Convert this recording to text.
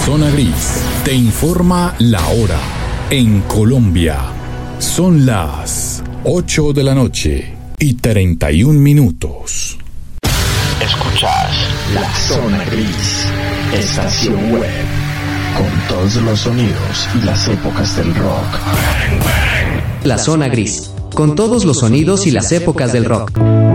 Zona Gris te informa la hora. En Colombia son las 8 de la noche y 31 minutos. Escuchas La Zona Gris, estación web, con todos los sonidos y las épocas del rock. La Zona Gris, con todos los sonidos y las épocas del rock.